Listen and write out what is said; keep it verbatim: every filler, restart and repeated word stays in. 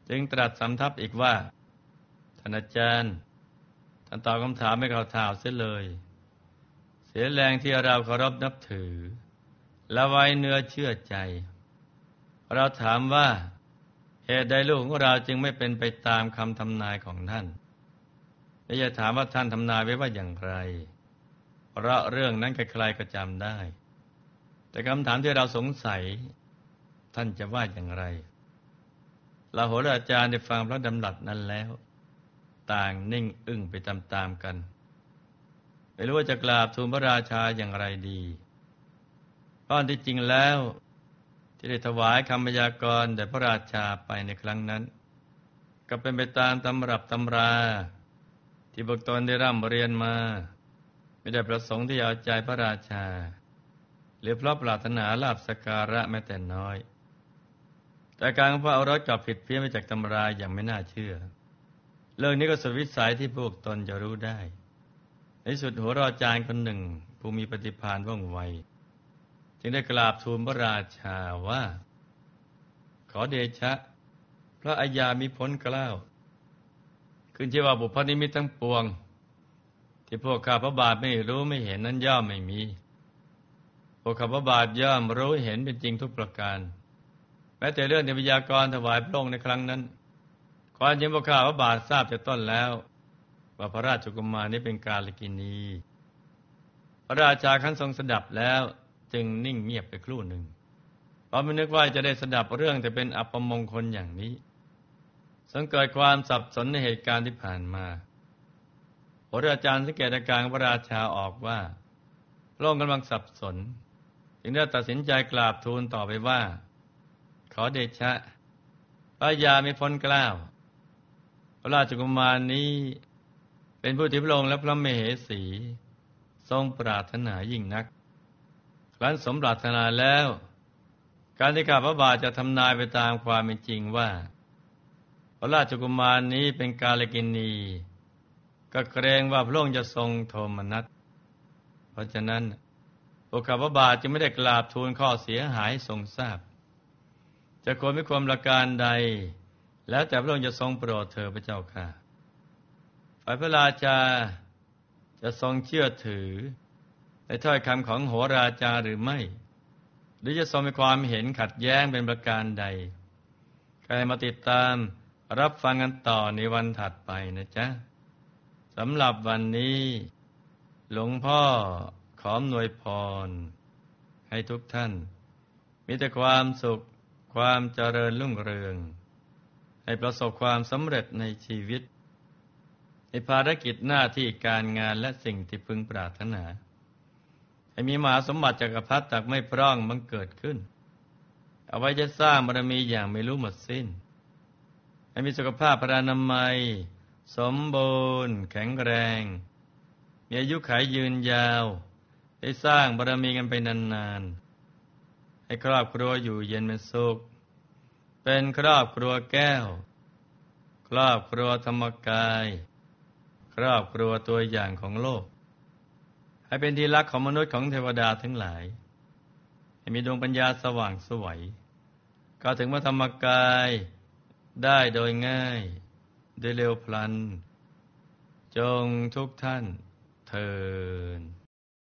จึงตรัสสำทับอีกว่าท่านอาจารย์ท่านตอบคำถามไม่เข้าท่าเสียเลยเสียแรงที่เราเคารพนับถือและไว้เนื้อเชื่อใจเราถามว่าเหตุใดลูกของเราจึงไม่เป็นไปตามคำทำนายของท่านและอย่าถามว่าท่านทำนายไว้ว่าอย่างไรเพราะเรื่องนั้นใครๆก็จำได้แต่คำถามที่เราสงสัยท่านจะว่าอย่างไรเราโหราจารย์ได้ฟังพระดำรัสนั้นแล้วต่างนิ่งอึ้งไปตามๆกันไม่รู้ว่าจะกราบทูลพระราชาอย่างไรดีเพราะที่จริงแล้วที่ได้ถวายคำพยากรณ์แด่พระราชาไปในครั้งนั้นก็เป็นไปตามตำรับตำราที่พวกตนได้ร่ำเรียนมาไม่ได้ประสงค์ที่จะเอาใจพระราชาหรือเพราะปรารถนาลาภสักการะแม้แต่น้อยแต่การของพระโอรสกลับผิดเพี้ยนไปจากตำราอย่างไม่น่าเชื่อเรื่องนี้ก็สุดวิสัยที่พวกตนจะรู้ได้ในสุดหัวรอจารย์คนหนึ่งผู้มีปฏิภาณว่องไวจึงได้กราบทูลพระราชาว่าขอเดชะพระอัยยามิพ้นเกล้าขึ้นชื่อว่าบุพนิมิตทั้งปวงที่พวกข้าพระบาทไม่รู้ไม่เห็นนั้นย่อมไม่มีพวกข้าพระบาทย่อมรู้เห็นเป็นจริงทุกประการแม้แต่เรื่องที่พยากรณ์ถวายพระองค์ในครั้งนั้นความจริงพวกข้าพระบาททราบแต่ต้นแล้วว่าพระราชกุมารนี้เป็นกาลกิณีพระราชาขั้นทรงสดับแล้วจึงนิ่งเงียบไปครู่หนึ่งเพราะไม่นึกว่าจะได้สดับเรื่องแต่เป็นอัปมงคลอย่างนี้สังเกิดความสับสนในเหตุการณ์ที่ผ่านมาพระอาจารย์สังเกตอาการพระราชาออกว่าพระองค์กำลังสับสนจึงได้ตัดสินใจกราบทูลต่อไปว่าขอเดชะพระอัยยามิพ้นเกล้าพระราชกุมารนี้เป็นผู้ที่พระองค์และพระมเหสีทรงปรารถนายิ่งนักครั้นสมปรารถนาแล้วการที่ข้าพระบาทจะทำนายไปตามความเป็นจริงว่าพระราชกุมารนี้เป็นกาลกิณีก็เกรงว่าพระองค์จะทรงโทมนัสเพราะฉะนั้นพวกข้าพระบาทจึงไม่ได้กราบทูลข้อเสียหายทรงทราบจะควรไม่ควรประการใดแล้วแต่พระองค์จะทรงโปรดเถิดพระเจ้าค่ะฝ่ายพระราชาจะทรงเชื่อถือในถ้อยคำของโหราจารย์หรือไม่หรือจะทรงมีความเห็นขัดแย้งเป็นประการใดใครมาติดตามรับฟังกันต่อในวันถัดไปนะจ๊ะสำหรับวันนี้หลวงพ่อขออำนวยพรให้ทุกท่านมีแต่ความสุขความเจริญรุ่งเรืองให้ประสบความสำเร็จในชีวิตในภารกิจหน้าที่การงานและสิ่งที่พึงปรารถนาให้มีมหาสมบัติจักรพรรดิตักไม่พร่องบังเกิดขึ้นเอาไว้จะสร้างบารมีอย่างไม่รู้หมดสิ้นให้มีสุขภาพพรรณนามัยสมบูรณ์แข็งแรงมีอายุขัยยืนยาวได้สร้างบารมีกันไปนานๆให้ครอบครัวอยู่เย็นเป็นสุขเป็นครอบครัวแก้วครอบครัวธรรมกายครอบครัวตัวอย่างของโลกให้เป็นที่รักของมนุษย์ของเทวดาทั้งหลายให้มีดวงปัญญาสว่างไสวเข้าถึงพระธรรมกายได้โดยง่ายโดยเร็วพลันจงทุกท่านเทอญ